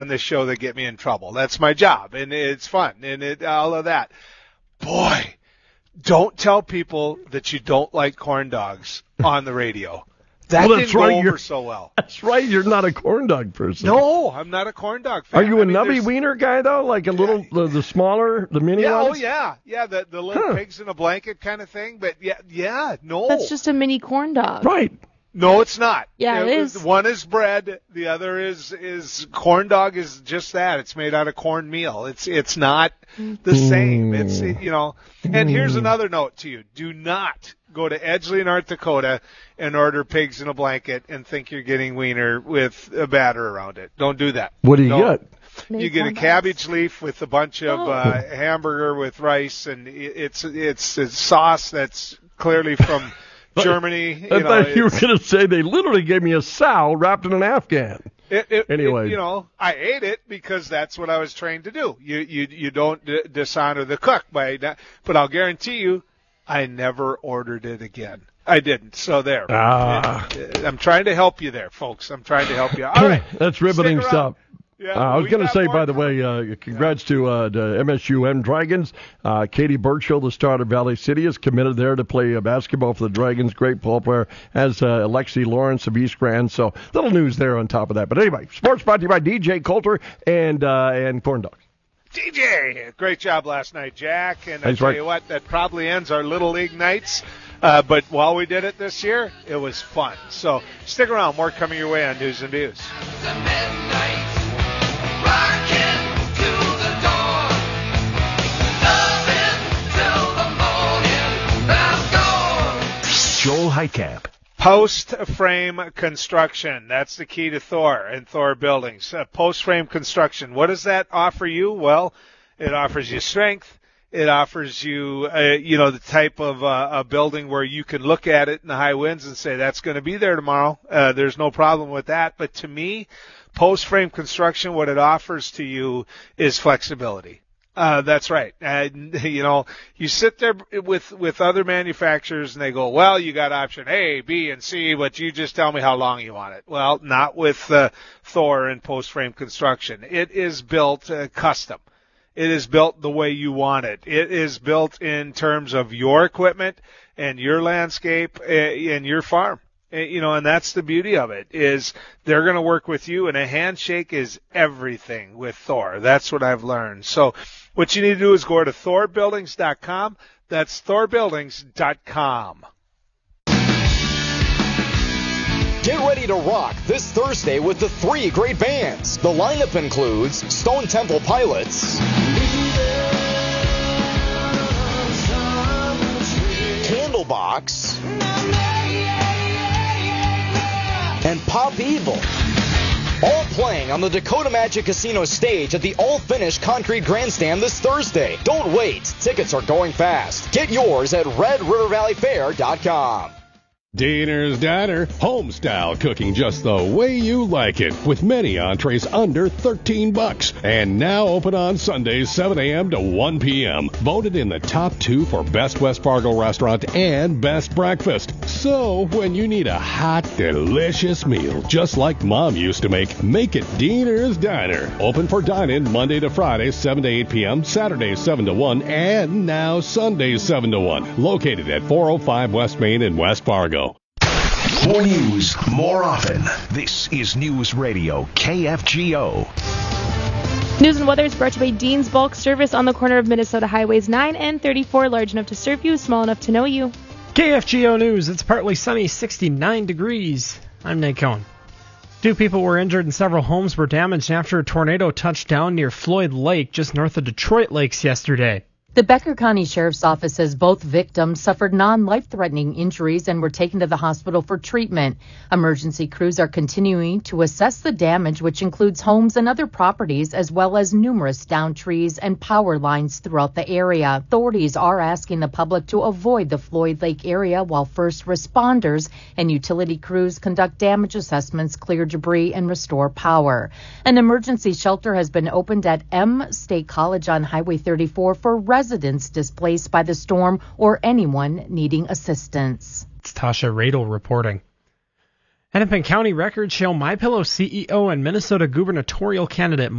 this show that get me in trouble. That's my job, and it's fun, and all of that. Boy, don't tell people that you don't like corn dogs on the radio. That didn't go over so well. That's right. You're not a corn dog person. No, I'm not a corn dog fan. Are you a nubby wiener guy, though? Like a little, the smaller, the mini ones? Oh, yeah. Yeah, the little pigs in a blanket kind of thing. But, no. That's just a mini corn dog. Right. No, it's not. Yeah, it is. One is bread. The other is corn dog is just that. It's made out of cornmeal. It's not the same. It's, And here's another note to you. Do not go to Edgeley, North Dakota, and order pigs in a blanket and think you're getting wiener with a batter around it. Don't do that. What do you get? You get a cabbage leaf with a bunch of hamburger with rice, and it's a sauce that's clearly from Germany. I thought you were going to say they literally gave me a sow wrapped in an Afghan. Anyway, I ate it because that's what I was trained to do. You don't dishonor the cook by that, but I'll guarantee you, I never ordered it again. I didn't. So there. I'm trying to help you there, folks. I'm trying to help you. All right. That's riveting stuff. Yeah, I was going to say, by the way, congrats to the MSUM Dragons. Katie Burchill, the starter of Valley City, is committed there to play basketball for the Dragons. Great ball player, as Alexi Lawrence of East Grand. So little news there on top of that. But anyway, sports brought to you by DJ Coulter and Corn Dogs. DJ, great job last night, Jack. And I tell you what, that probably ends our Little League nights. But while we did it this year, it was fun. So stick around. More coming your way on News and Views. Joel Heitkamp. Post-frame construction. That's the key to Thor and Thor Buildings. Post-frame construction. What does that offer you? Well, it offers you strength. It offers you, the type of a building where you can look at it in the high winds and say, that's going to be there tomorrow. There's no problem with that. But to me, post-frame construction, what it offers to you is flexibility. That's right. You sit there with other manufacturers and they go, well, you got option A, B, and C, but you just tell me how long you want it. Well, not with Thor and post-frame construction. It is built custom. It is built the way you want it. It is built in terms of your equipment and your landscape and your farm. And that's the beauty of it, is they're going to work with you, and a handshake is everything with Thor. That's what I've learned. So what you need to do is go to thorbuildings.com. That's thorbuildings.com. Get ready to rock this Thursday with the 3 great bands. The lineup includes Stone Temple Pilots, Candlebox, and Pop Evil. All playing on the Dakota Magic Casino stage at the all-finished concrete grandstand this Thursday. Don't wait. Tickets are going fast. Get yours at RedRiverValleyFair.com. Diener's Diner, home-style cooking just the way you like it, with many entrees under $13. And now open on Sundays, 7 a.m. to 1 p.m. Voted in the top 2 for Best West Fargo Restaurant and Best Breakfast. So, when you need a hot, delicious meal, just like Mom used to make it Diener's Diner. Open for dine-in Monday to Friday, 7 to 8 p.m., Saturdays, 7 to 1, and now Sundays, 7 to 1. Located at 405 West Main in West Fargo. More news, more often. This is News Radio, KFGO. News and weather is brought to you by Dean's Bulk Service on the corner of Minnesota Highways 9 and 34. Large enough to serve you, small enough to know you. KFGO News. It's partly sunny, 69 degrees. I'm Nate Cohn. 2 people were injured and several homes were damaged after a tornado touched down near Floyd Lake, just north of Detroit Lakes yesterday. The Becker County Sheriff's Office says both victims suffered non-life-threatening injuries and were taken to the hospital for treatment. Emergency crews are continuing to assess the damage, which includes homes and other properties, as well as numerous downed trees and power lines throughout the area. Authorities are asking the public to avoid the Floyd Lake area while first responders and utility crews conduct damage assessments, clear debris, and restore power. An emergency shelter has been opened at M State College on Highway 34 for residents displaced by the storm or anyone needing assistance. It's Tasha Radel reporting. Hennepin County records show MyPillow CEO and Minnesota gubernatorial candidate